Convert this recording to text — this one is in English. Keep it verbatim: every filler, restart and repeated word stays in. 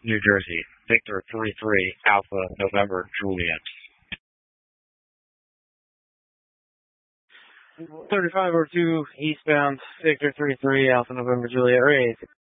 New Jersey. Victor three three, Alpha, November, Juliet. thirty-five oh two, eastbound, Victor three three, Alpha, November, Juliet, raised.